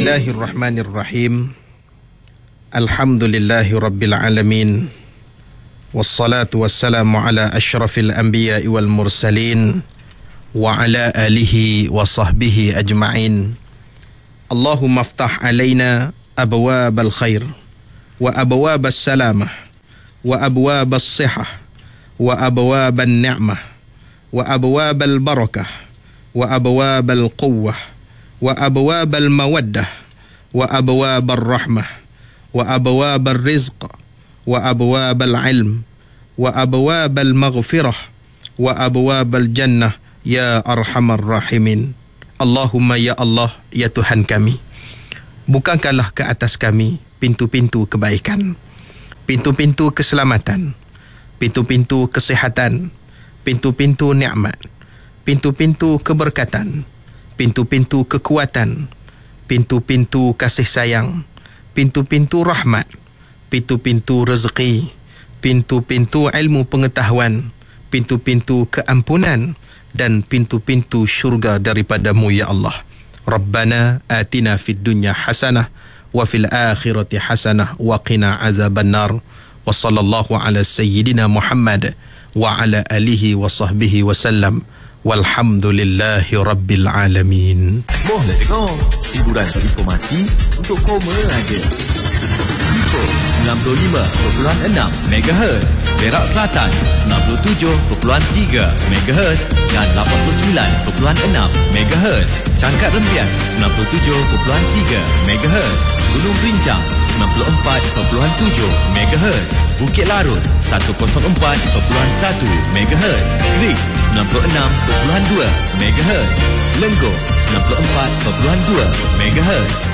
Bismillahirrahmanirrahim. Alhamdulillahi rabbil alamin. Wassalatu wassalamu ala asyrafil anbiya'i wal mursalin wa ala alihi wa sahbihi ajma'in. Allahumma aftah alaina abwabal khair wa abwabas salamah wa abwabas sihah wa abwaban ni'mah wa abwabal barakah wa abwabal quwwah wa abwabal mawaddah wa abwabal rahmah wa abwabal rizq wa abwabal ilm wa abwabal maghfirah wa abwabal jannah ya arhamar rahimin. Allahumma ya Allah, ya Tuhan kami, bukakanlah ke atas kami pintu-pintu kebaikan, pintu-pintu keselamatan, pintu-pintu kesihatan, pintu-pintu nikmat, pintu-pintu keberkatan, pintu-pintu kekuatan, pintu-pintu kasih sayang, pintu-pintu rahmat, pintu-pintu rezeki, pintu-pintu ilmu pengetahuan, pintu-pintu keampunan, dan pintu-pintu syurga daripada-Mu ya Allah. Rabbana atina fid dunya hasanah wa fil akhirati hasanah wa qina azabannar. Wa sallallahu ala sayyidina Muhammad wa ala alihi wa sahbihi wa sallam. Walhamdulillahi rabbil alamin. Boleh tengok hiburan informasi untuk koma aja. 95.6 MHz, Perak Selatan 97.3 MHz dan 89.6 MHz, Cangkat Rembian 97.3 MHz, Gunung Brinjang 94.7 MHz, Bukit Larut 104.1 MHz, Krik 96.2 MHz, Lenggong 94.2 MHz.